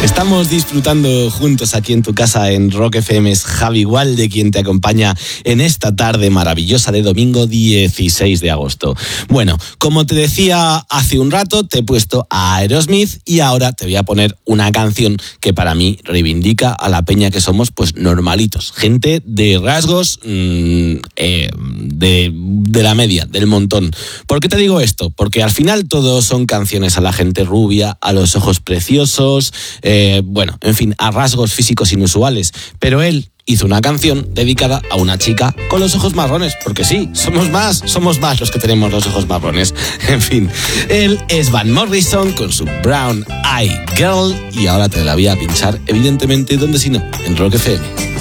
Estamos disfrutando juntos aquí en tu casa en Rock FM. Es Javi Walde quien te acompaña en esta tarde maravillosa de domingo 16 de agosto. Bueno, como te decía hace un rato, te he puesto a Aerosmith y ahora te voy a poner una canción que para mí reivindica a la peña que somos, pues normalitos, gente de rasgos de la media, del montón. ¿Por qué te digo esto? Porque al final todo son canciones a la gente rubia, a los ojos preciosos, bueno, en fin, a rasgos físicos inusuales. Pero él hizo una canción dedicada a una chica con los ojos marrones, porque sí, somos más los que tenemos los ojos marrones. En fin, él es Van Morrison con su Brown Eye Girl y ahora te la voy a pinchar, evidentemente, ¿dónde si no? En Rock FM.